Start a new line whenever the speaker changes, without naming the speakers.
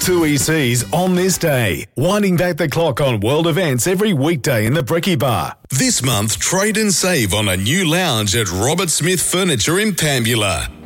Two ECs on this day, winding back the clock on world events every weekday in the Brekkie Bar. This month, trade and save on a new lounge at Robert Smith Furniture in Pambula.